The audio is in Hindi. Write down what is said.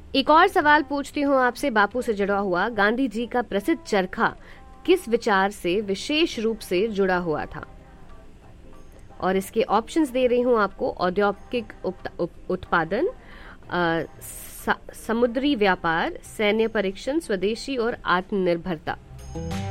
एक और सवाल पूछती हूँ आपसे बापू से जुड़ा हुआ। गांधी जी का प्रसिद्ध चरखा किस विचार से विशेष रूप से जुड़ा हुआ था? और इसके ऑप्शंस दे रही हूँ आपको। औद्योगिक उत्पादन, समुद्री व्यापार, सैन्य परीक्षण, स्वदेशी और आत्मनिर्भरता।